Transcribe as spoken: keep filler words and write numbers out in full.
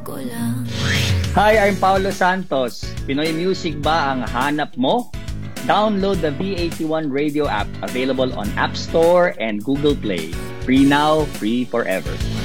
ko lang. Hi, I'm Paulo Santos. Pinoy music ba ang hanap mo? Download the V eighty-one Radio app, available on App Store and Google Play. Free now, free forever.